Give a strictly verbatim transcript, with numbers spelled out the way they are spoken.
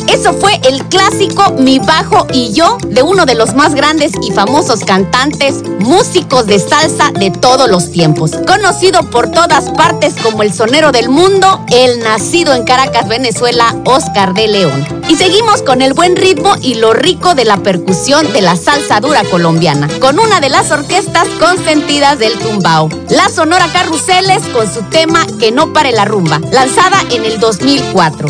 Eso fue el clásico Mi Bajo y Yo de uno de los más grandes y famosos cantantes, músicos de salsa de todos los tiempos. Conocido por todas partes como el sonero del mundo, el nacido en Caracas, Venezuela, Oscar de León. Y seguimos con el buen ritmo y lo rico de la percusión de la salsa dura colombiana, con una de las orquestas consentidas del tumbao, la Sonora Carruseles, con su tema Que no pare la rumba, lanzada en el dos mil cuatro.